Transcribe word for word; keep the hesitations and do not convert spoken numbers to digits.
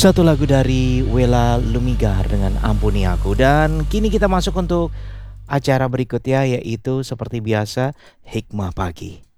Satu lagu dari Wela Lumigar dengan Ampuni Aku. Dan kini kita masuk untuk acara berikutnya, yaitu seperti biasa Hikmah Pagi.